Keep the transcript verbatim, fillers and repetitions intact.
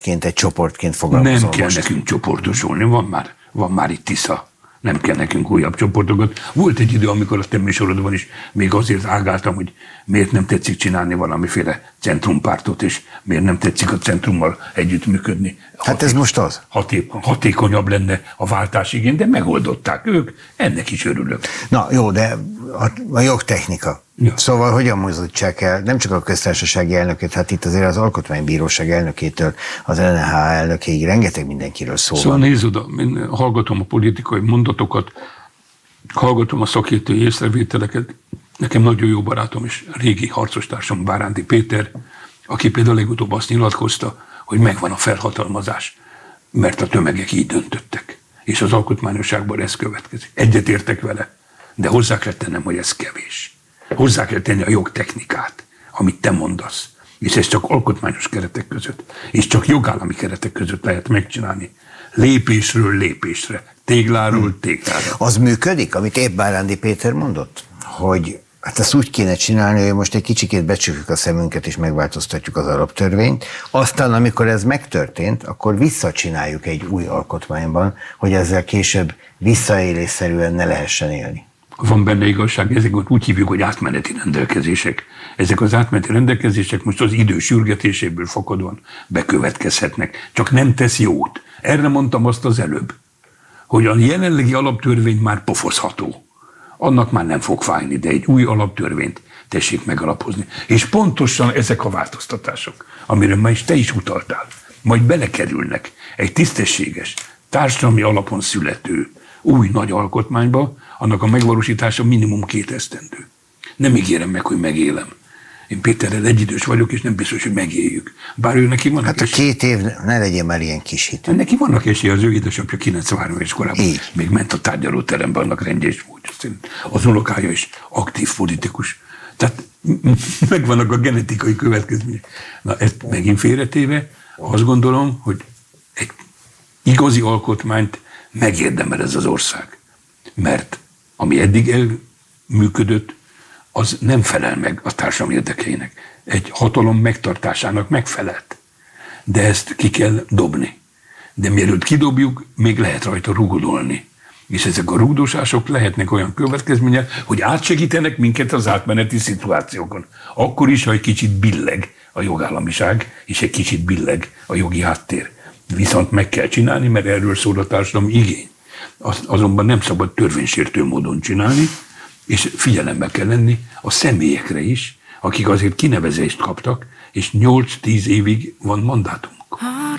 egyébként egy csoportként fogalmazol Nem kell most. nekünk csoportosulni, van már, van már itt Tisza. Nem kell nekünk újabb csoportokat. Volt egy idő, amikor a te műsorodban is még azért ágáltam, hogy miért nem tetszik csinálni valamiféle centrumpártot, és miért nem tetszik a centrummal együttműködni. Hát Haték, ez most az. Haték, hatékonyabb lenne a váltás igény, de megoldották ők, ennek is örülök. Na jó, de a, a jogtechnika. Ja. Szóval hogyan mozdítsák el nem csak a köztársasági elnököt, hát itt azért az Alkotmánybíróság elnökétől az en há elnökéig rengeteg mindenkiről szól. Szóval nézd oda, én hallgatom a politikai mondatokat, hallgatom a szakértői észrevételeket. Nekem nagyon jó barátom és régi harcostársam Báránti Péter, aki például legutóbb azt nyilatkozta, hogy megvan a felhatalmazás, mert a tömegek így döntöttek. És az alkotmányosságban ez következik. Egyetértek vele, de hozzá kell tennem, hogy ez kevés. Hozzá kell tenni a jogtechnikát, amit te mondasz. És ez csak alkotmányos keretek között, és csak jogállami keretek között lehet megcsinálni. Lépésről lépésre, tégláról téglára. Az működik, amit épp Báránti Péter mondott? Hogy hát ezt úgy kéne csinálni, hogy most egy kicsikét becsukjuk a szemünket, és megváltoztatjuk az alaptörvényt. Aztán, amikor ez megtörtént, akkor visszacsináljuk egy új alkotmányban, hogy ezzel később visszaélésszerűen ne lehessen élni. Van benne igazság, ezeket úgy hívjuk, hogy átmeneti rendelkezések. Ezek az átmeneti rendelkezések most az idő sürgetéséből fakadóan bekövetkezhetnek. Csak nem tesz jót. Erre mondtam azt az előbb, hogy a jelenlegi alaptörvény már pofozható. Annak már nem fog fájni, de egy új alaptörvényt tessék megalapozni. És pontosan ezek a változtatások, amire ma is te is utaltál, majd belekerülnek egy tisztességes, társadalmi alapon születő új nagy alkotmányba, annak a megvalósítása minimum két esztendő. Nem ígérem meg, hogy megélem. Én Péterrel egyidős vagyok, és nem biztos, hogy megéljük. Bár ő neki vannak Hát a esély... két év, ne legyen már ilyen kis hit. Neki vannak esélye, az ő édesapja kilencvenhárom éves korában Így. még ment a tárgyalóteremben, annak rendje is volt. Az unokája is aktív politikus. Tehát megvannak a genetikai következmények. Na, ezt megint félretéve, azt gondolom, hogy egy igazi alkotmányt megérdemel ez az ország. Mert ami eddig elműködött, az nem felel meg a társadalom érdekeinek. Egy hatalom megtartásának megfelelt. De ezt ki kell dobni. De mielőtt kidobjuk, még lehet rajta rugdolni. És ezek a rugdosások lehetnek olyan következmények, hogy átsegítenek minket az átmeneti szituációkon. Akkor is, ha egy kicsit billeg a jogállamiság, és egy kicsit billeg a jogi háttér. Viszont meg kell csinálni, mert erről szól a társadalom igény. Azt azonban nem szabad törvénysértő módon csinálni, és figyelembe kell lenni a személyekre is, akik azért kinevezést kaptak, és nyolc-tíz évig van mandátumuk.